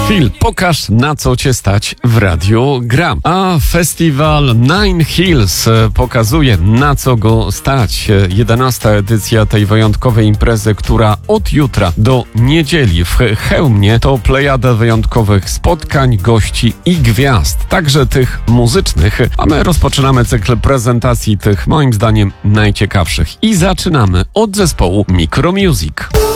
Phil, pokaż, na co cię stać w Radiu Gram. A festiwal Nine Hills pokazuje, na co go stać. 11. edycja tej wyjątkowej imprezy, która od jutra do niedzieli w Chełmie to plejada wyjątkowych spotkań, gości i gwiazd, także tych muzycznych. A my rozpoczynamy cykl prezentacji tych, moim zdaniem, najciekawszych. I zaczynamy od zespołu Micromusic.